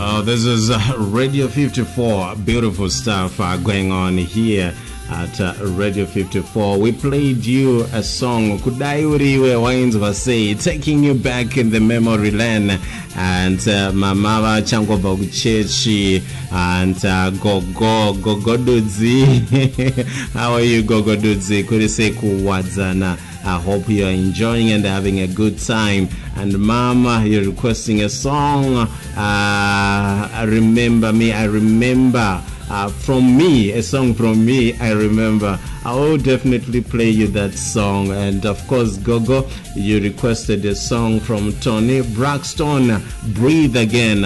This is Radio 54. Beautiful stuff going on here at Radio 54. We played you a song, Kudai Uriwe Wines Vasei, taking you back in the memory lane. And Mamawa Chango Baguchechi and Gogo Dudzi. How are you, Gogo Dudzi? Kuriseku Wadzana. I hope you are enjoying and having a good time. And Mama, you're requesting a song. Remember me. I remember. From me, a song from me, I remember. I will definitely play you that song. And of course, Gogo, you requested a song from Tony Braxton, Breathe Again.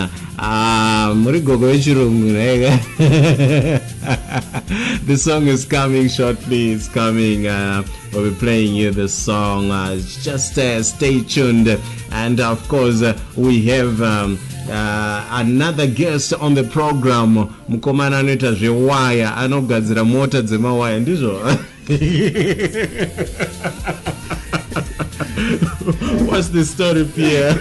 The song is coming shortly. It's coming. We'll be playing you the song. Just stay tuned. And of course, we have another guest on the program. Mukomana anoita zvewaya, anogadzira mota dzemawaya ndizvo. What's the story, Pierre?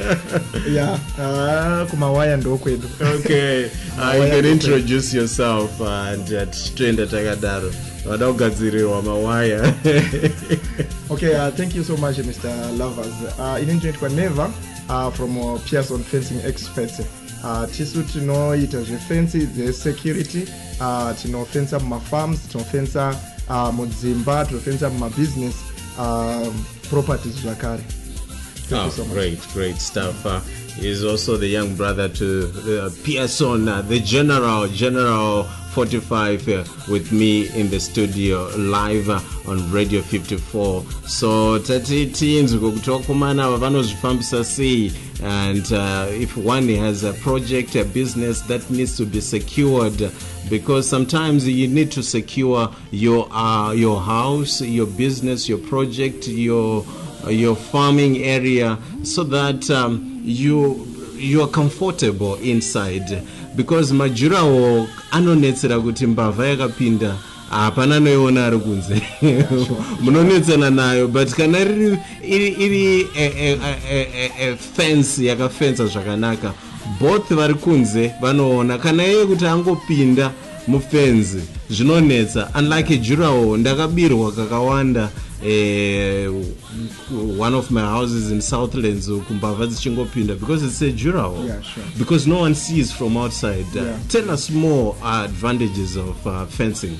Kumawaya ndokwedu. Okay, you can introduce yourself and trend takadaro. Wadaugadziriwa mawaya. Okay, thank you so much, Mr. Lovers. Inenjoitwa Neva from Pearson Fencing Experts. Tisu tinoita zvefensi dzesecurity, tinofensa mumafarms, tinofensa mudzimba, tinofensa mumabusiness properties zvakare. So great stuff. He's also the young brother to Pearson, the General 45 with me in the studio live on Radio 54. So tati teams kutokumana vanozvifambisa sei, and if one has a project, a business that needs to be secured, because sometimes you need to secure your house, your business, your project, your farming area, so that you are comfortable inside. Because majurawo anonetsera kuti mbavha yakapinda hapana noiona ari kunze munonetsana nayo, but kana iri fence yakafensa zvakanaka, both vari kunze vanoona. Kana iye kuti angopinda mufenzi zvinonetsa. Unlike jurawo ndakabirwa kakawanda. One of my houses in Southlands, kumbava dzichingopinda, because it's a jurawo. Yeah, sure. Because no one sees from outside. Tell us more advantages of fencing.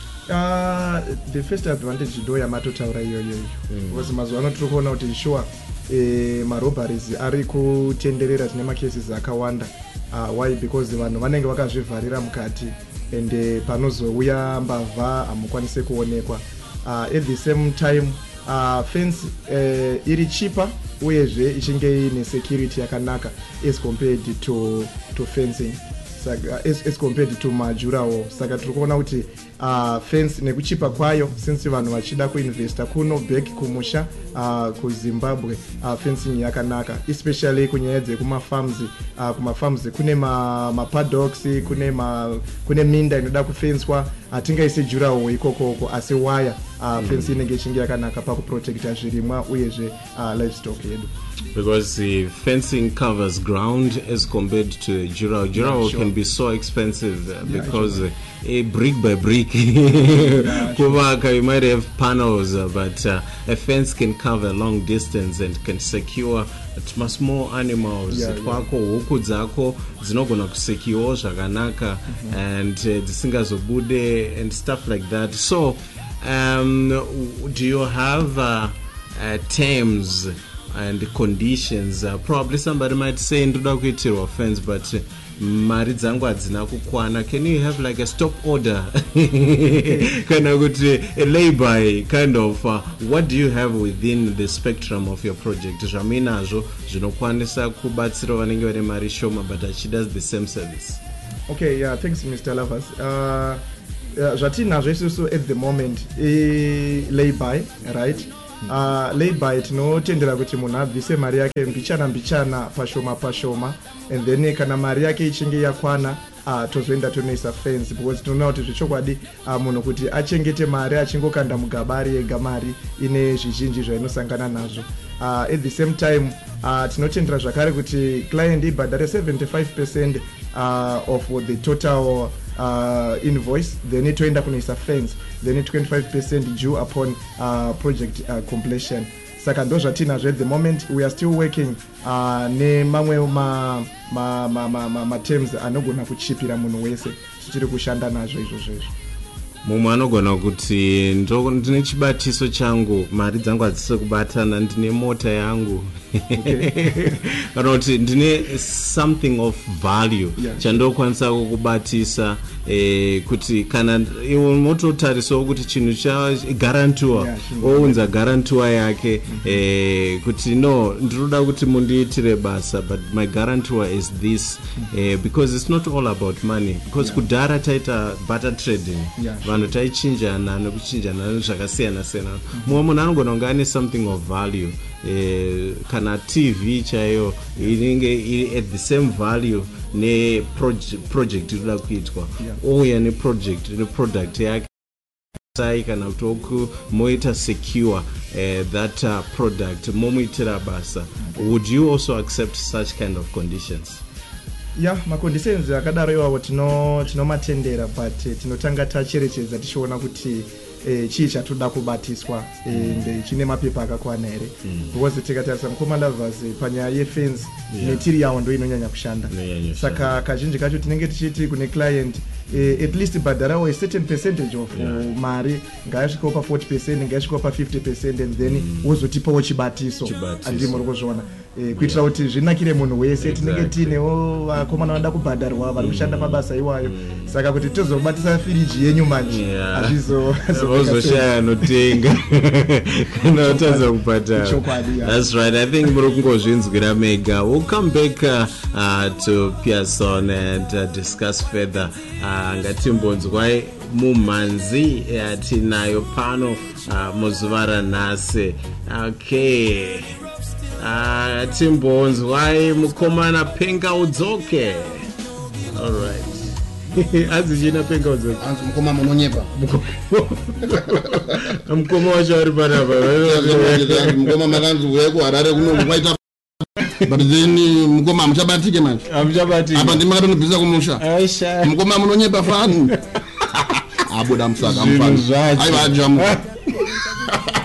The first advantage ndoya matotaura iyoyo, because mazuva tiri kuona kuti sure marobberies ari kutenderera, tine macases akawanda. Why? Because vanhu vanenge vakazvivharira mukati, and panozouya mbavha hamukwanise kuonekwa. At the same time, fence iri cheaper, uyezve ichinge ine security yakanaka as compared to fencing, as compared to majurawo. Saka tiri kuona kuti fence nekuchipa kwayo, since vanhu vachida kuinvesta kuno back kumusha kuZimbabwe, fencing yakanaka, especially kunyaya dzekumafarms. Kumafarms kune mapaddocks, kune minda inoda kufenswa, hatingaise jurawo ikokoko, asi waya fence inenge ichinge yakanaka pakuprotecta zvirimwa uyezve livestock yedu. Because the fencing covers ground as compared to jurawo. Jurawo can be so expensive because brick by brick. Kuvaka, you might have panels, but a fence can cover a long distance and can secure small animals. Kwako huku dzako dzinogona kusekiwa zvakanaka, and dzisingazobude and stuff like that. So do you have terms and conditions? Probably somebody might say ndoda kuitirwa fence, but mari dzangu hadzina kukwana. Can you have like a stop order? Kana kuti a lay-by kind of what do you have within the spectrum of your project zvaminazvo zvinokwanisa kubatsira vanenge vane mari shoma but she does the same service? Okay, yeah, thanks Mr. Lovers. Zvatinazvo isusu at the moment lay-by, right? Lay-by tinotendera kuti munhu abvise mari yake mbichana pashoma, and then kana mari yake ichinge yakwana tozoenda tonoisa fence because tinoona kuti zvechokwadi munhu kuti achengete mari achingokanda mugaba ari ega mari ine zvizhinji zvainosangana nazvo. At the same time tinotendera zvakare kuti client ibhadhare 75% of the total invoice, then toenda kunoisa fence, then 25% due upon project completion. Saka ndo zvatinazvo at the moment. We are still working nemamwe terms anogona kuchipira munhu wese, tichiri kushanda nazvo izvozvo. Mumwe anogona kuti ndine chibatiso changu, mari dzangu hadzisi kubatana, ndine mota yangu kana kuti ndine something of value chandokwanisa kukubatisa, kuti kana iwe mototarisawo kuti chinhu chagarantiwa ounza garantiwa yake, kuti no ndinoda kuti mundiitire basa, but my guarantor is this, because it's not all about money, because kudhara taita barter trading, vanhu taichinjana nekuchinjana zvakasiyana siyana. Mumwe munhu anogona kunge ane something of value, kana TV chaiyo inenge iri at the same value ne project inoda kuitwa, ouya ne product yake sai kana kuti moita secure that product momuitira basa. Would you also accept such kind of conditions? Maconditions akadaro iwawo tinomatendera, but tinotanga tacherechedza tichiona kuti chii chatoda kubatiswa ende chine mapepa akakwana here, because tikatarisa muCommonwealth panyaya yefence netiri yawo ndo inonyanya kushanda. Saka kazhinji kacho tinenge tichiti kune client at least bhadharawo a certain percentage of mari, ngaisvikawo pa 40%, ngaisvikawo pa 50%, and then wozotipawo chibatiso. Andimo rokuzviona kuitira kuti zvinakire munhu wese. Tinenge tinewo vakomana vanoda kubhadharwa vari kushanda mabasa iwayo, saka kuti tozobatisa firiji yenyu manje ozoshaya notenga kana utadza kubhadhara. That's right. I think muri kungozvinzwira mega. We'll come back to Pearson and discuss further. Ngatimbonzwai mumhanzi tinayo pano muzuva ranhasi. Okay, timbonzwai mukomana Penga Udzoke. All right. Azijina Penga Udzoke. Mukoma munonyepa. Mukoma wachari panapa. Mukoma makanzi weko Harare kuno kwaita. But then mukoma amuchabatike manje. Amuchabatike. Apa ndimakatondobvisa kumusha. Aisha. Mukoma munonyepa fani. Abuda musaka mfana. Aiwa jamuka.